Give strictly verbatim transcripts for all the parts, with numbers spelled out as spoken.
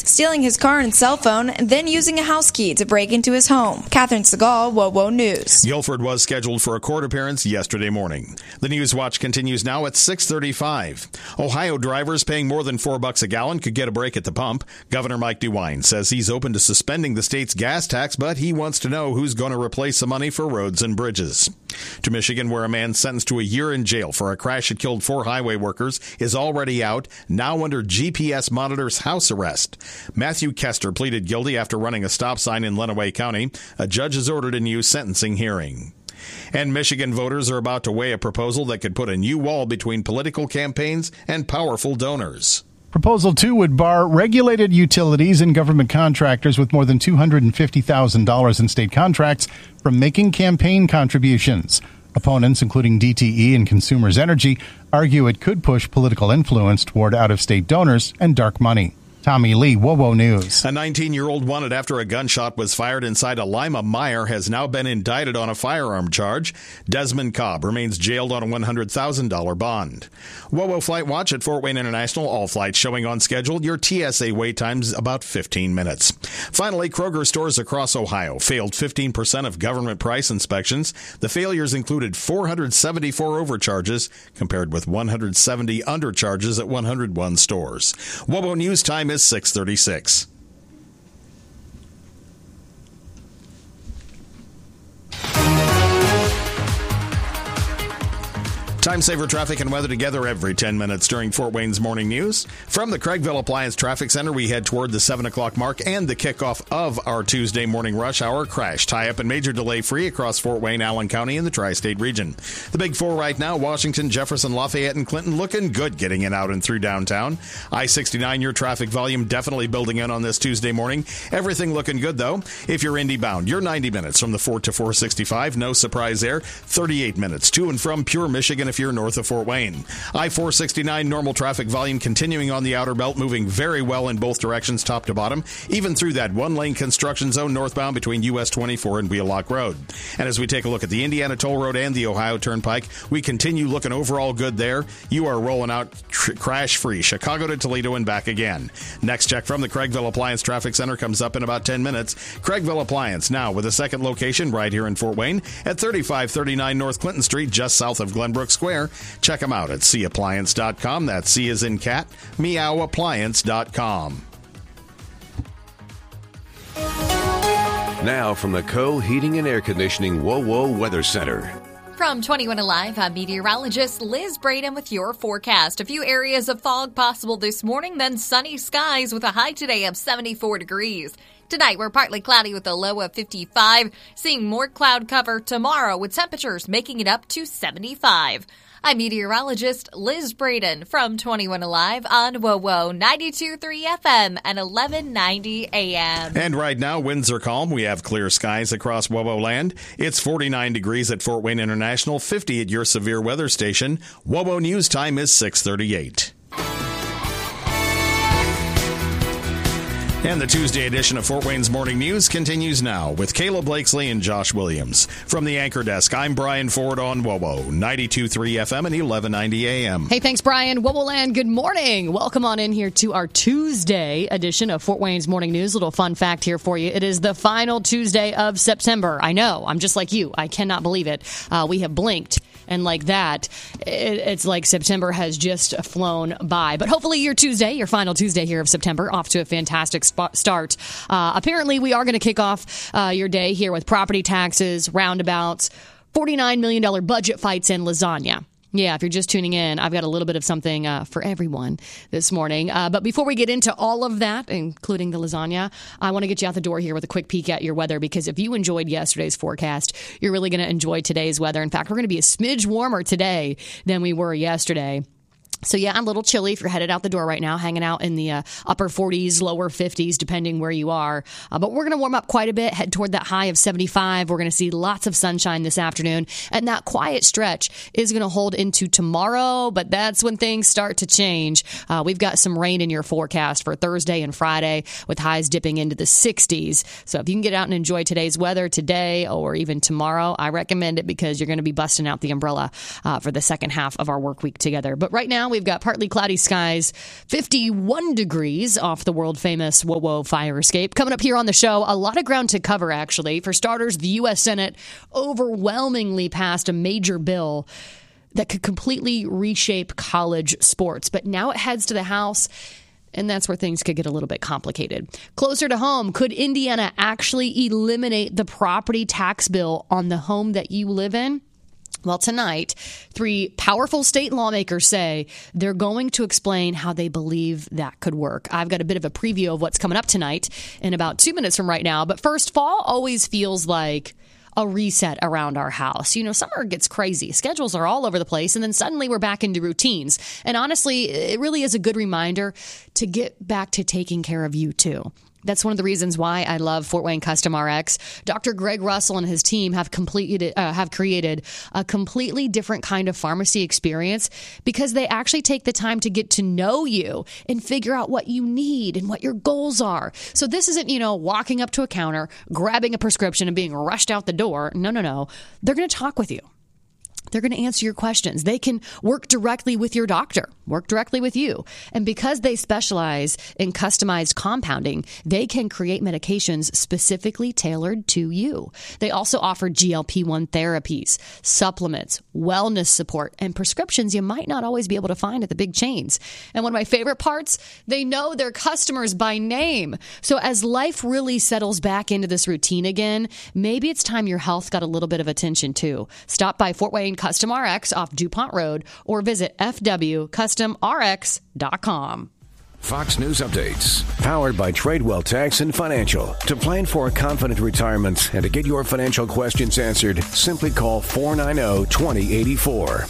stealing his car and cell phone, and then using a house key to break into his home. Catherine Segal, WOWO News. Guilford was scheduled for a court appearance yesterday morning. The News Watch continues now at six thirty-five. Ohio drivers paying more than four bucks a gallon could get a break at the pump. Governor Mike DeWine says he's open to suspending the state's gas tax, but he wants to know who's going to replace the money for roads and bridges. To Michigan, where a man sentenced to a year in jail for a crash that killed four highway workers is already out, now under G P S monitors house arrest. Matthew Kester pleaded guilty after running a stop sign in Lenawee County. A judge has ordered a new sentencing hearing. And Michigan voters are about to weigh a proposal that could put a new wall between political campaigns and powerful donors. Proposal two would bar regulated utilities and government contractors with more than two hundred fifty thousand dollars in state contracts from making campaign contributions. Opponents, including D T E and Consumers Energy, argue it could push political influence toward out-of-state donors and dark money. Tommy Lee, WOWO News. A nineteen-year-old wanted after a gunshot was fired inside a Lima Meyer has now been indicted on a firearm charge. Desmond Cobb remains jailed on a one hundred thousand dollars bond. WOWO Flight Watch at Fort Wayne International. All flights showing on schedule. Your T S A wait time's about fifteen minutes. Finally, Kroger stores across Ohio failed fifteen percent of government price inspections. The failures included four hundred seventy-four overcharges compared with one hundred seventy undercharges at one hundred one stores. WOWO News time is six thirty-six. Time saver traffic and weather together every ten minutes during Fort Wayne's Morning News. From the Craigville Appliance Traffic Center, we head toward the seven o'clock mark and the kickoff of our Tuesday morning rush hour. Crash, tie-up, and major delay free across Fort Wayne, Allen County, and the tri-state region. The big four right now, Washington, Jefferson, Lafayette, and Clinton looking good getting in out and through downtown. I sixty-nine, your traffic volume definitely building in on this Tuesday morning. Everything looking good, though. If you're Indy bound, you're ninety minutes from the Fort to four sixty-five. No surprise there. thirty-eight minutes to and from Pure, Michigan, if you're north of Fort Wayne. I four sixty-nine, normal traffic volume continuing on the outer belt, moving very well in both directions, top to bottom, even through that one-lane construction zone northbound between U S twenty-four and Wheelock Road. And as we take a look at the Indiana Toll Road and the Ohio Turnpike, we continue looking overall good there. You are rolling out tr- crash-free, Chicago to Toledo and back again. Next check from the Craigville Appliance Traffic Center comes up in about ten minutes. Craigville Appliance, now with a second location right here in Fort Wayne at thirty-five thirty-nine North Clinton Street, just south of Glenbrook Square. Check them out at c appliance dot com. That's C as in cat, meow appliance dot com. Now from the Co Heating and Air Conditioning WOWO Weather Center. From twenty-one Alive, I'm meteorologist Liz Braden with your forecast. A few areas of fog possible this morning, then sunny skies with a high today of seventy-four degrees. Tonight, we're partly cloudy with a low of fifty-five, seeing more cloud cover tomorrow with temperatures making it up to seventy-five. I'm meteorologist Liz Braden from twenty-one Alive on WOWO ninety-two point three F M and eleven ninety A M. And right now, winds are calm. We have clear skies across WOWO land. It's forty-nine degrees at Fort Wayne International, fifty at your severe weather station. WOWO News time is six thirty-eight. And the Tuesday edition of Fort Wayne's Morning News continues now with Kayla Blakesley and Josh Williams. From the anchor desk, I'm Brian Ford on WOWO, ninety-two point three F M and eleven ninety A M. Hey, thanks, Brian. WOWO Land, good morning. Welcome on in here to our Tuesday edition of Fort Wayne's Morning News. Little fun fact here for you. It is the final Tuesday of September. I know. I'm just like you. I cannot believe it. Uh, we have blinked. And like that, it, it's like September has just flown by. But hopefully your Tuesday, your final Tuesday here of September, off to a fantastic sp- start. Uh, apparently, we are going to kick off uh, your day here with property taxes, roundabouts, forty-nine million dollars budget fights, and lasagna. Yeah, if you're just tuning in, I've got a little bit of something uh, for everyone this morning. Uh, but before we get into all of that, including the lasagna, I want to get you out the door here with a quick peek at your weather, because if you enjoyed yesterday's forecast, you're really going to enjoy today's weather. In fact, we're going to be a smidge warmer today than we were yesterday. So, yeah, a little chilly if you're headed out the door right now, hanging out in the uh, upper forties, lower fifties, depending where you are. Uh, but we're going to warm up quite a bit, head toward that high of seventy-five. We're going to see lots of sunshine this afternoon. And that quiet stretch is going to hold into tomorrow, but that's when things start to change. Uh, we've got some rain in your forecast for Thursday and Friday with highs dipping into the sixties. So if you can get out and enjoy today's weather today or even tomorrow, I recommend it, because you're going to be busting out the umbrella uh, for the second half of our work week together. But right now, now we've got partly cloudy skies, fifty-one degrees off the world-famous WoWo fire escape. Coming up here on the show, a lot of ground to cover, actually. For starters, the U S Senate overwhelmingly passed a major bill that could completely reshape college sports. But now it heads to the House, and that's where things could get a little bit complicated. Closer to home, could Indiana actually eliminate the property tax bill on the home that you live in? Well, tonight, three powerful state lawmakers say they're going to explain how they believe that could work. I've got a bit of a preview of what's coming up tonight in about two minutes from right now. But first, fall always feels like a reset around our house. You know, summer gets crazy. Schedules are all over the place, and then suddenly we're back into routines. And honestly, it really is a good reminder to get back to taking care of you, too. That's one of the reasons why I love Fort Wayne Custom R X. Doctor Greg Russell and his team have completed, uh, have created a completely different kind of pharmacy experience because they actually take the time to get to know you and figure out what you need and what your goals are. So this isn't, you know, walking up to a counter, grabbing a prescription and being rushed out the door. No, no, no. They're going to talk with you. They're going to answer your questions. They can work directly with your doctor, work directly with you. And because they specialize in customized compounding, they can create medications specifically tailored to you. They also offer G L P one therapies, supplements, wellness support, and prescriptions you might not always be able to find at the big chains. And one of my favorite parts, they know their customers by name. So as life really settles back into this routine again, maybe it's time your health got a little bit of attention too. Stop by Fort Wayne Custom R X off DuPont Road or visit f w custom r x dot com. Fox News Updates, powered by Tradewell Tax and Financial. To plan for a confident retirement and to get your financial questions answered, simply call four nine zero, two zero eight four.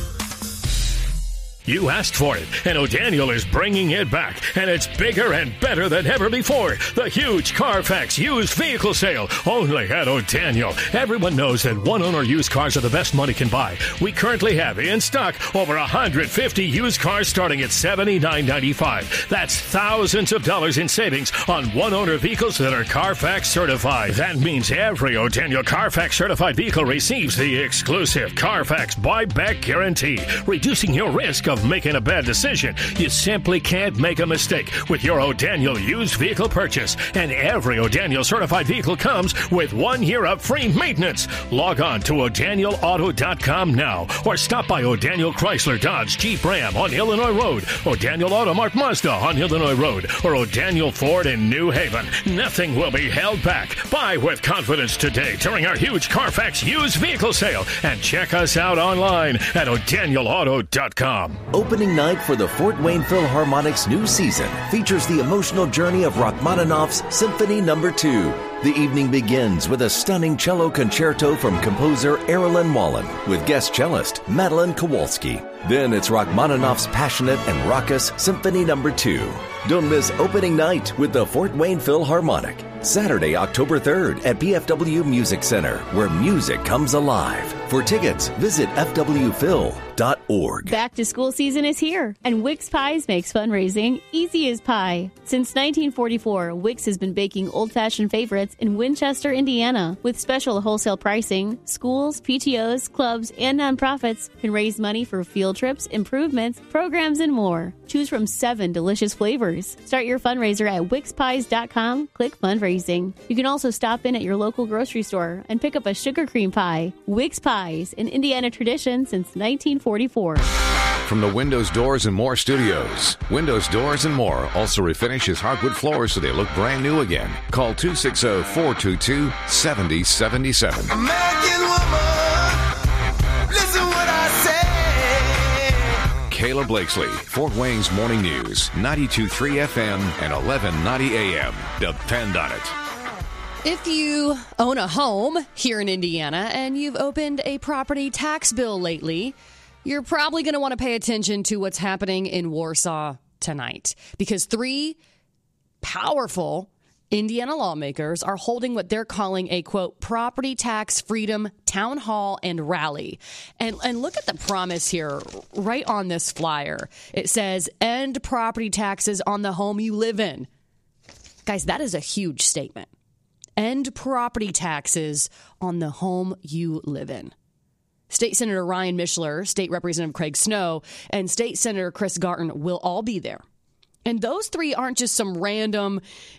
You asked for it, and O'Daniel is bringing it back, and it's bigger and better than ever before. The huge Carfax used vehicle sale, only at O'Daniel. Everyone knows that one-owner used cars are the best money can buy. We currently have in stock over one hundred fifty used cars starting at seventy-nine ninety-five. That's thousands of dollars in savings on one-owner vehicles that are Carfax certified. That means every O'Daniel Carfax certified vehicle receives the exclusive Carfax buyback guarantee, reducing your risk of making a bad decision. You simply can't make a mistake with your O'Daniel used vehicle purchase. And every O'Daniel certified vehicle comes with one year of free maintenance. Log on to o'daniel auto dot com now or stop by O'Daniel Chrysler Dodge Jeep Ram on Illinois Road, O'Daniel Automart Mazda on Illinois Road, or O'Daniel Ford in New Haven. Nothing will be held back. Buy with confidence today during our huge Carfax used vehicle sale and check us out online at o'daniel auto dot com. Opening night for the Fort Wayne Philharmonic's new season features the emotional journey of Rachmaninoff's Symphony Number two. The evening begins with a stunning cello concerto from composer Erilyn Wallen with guest cellist Madeline Kowalski. Then it's Rachmaninoff's passionate and raucous Symphony Number two. Don't miss opening night with the Fort Wayne Philharmonic. Saturday, October third at P F W Music Center, where music comes alive. For tickets, visit f w phil dot org. Back to school season is here, and Wix Pies makes fundraising easy as pie. Since nineteen forty-four, Wix has been baking old-fashioned favorites in Winchester, Indiana. With special wholesale pricing, schools, P T Os, clubs, and nonprofits can raise money for field trips, improvements, programs, and more. Choose from seven delicious flavors. Start your fundraiser at wix pies dot com. Click fundraising. You can also stop in at your local grocery store and pick up a sugar cream pie. Wix Pies, an Indiana tradition since nineteen forty-four. From the Windows, Doors, and More studios, Windows, Doors, and More also refinishes hardwood floors so they look brand new again. Call two six zero, four two two, seven zero seven seven. American woman, listen what I say. Kayla Blakesley, Fort Wayne's Morning News, ninety-two point three F M and eleven ninety A M. Depend on it. If you own a home here in Indiana and you've opened a property tax bill lately, you're probably going to want to pay attention to what's happening in Warsaw tonight, because three powerful Indiana lawmakers are holding what they're calling a, quote, property tax freedom town hall and rally. And and look at the promise here right on this flyer. It says, end property taxes on the home you live in. Guys, that is a huge statement. End property taxes on the home you live in. State Senator Ryan Mishler, State Representative Craig Snow, and State Senator Chris Garton will all be there. And those three aren't just some random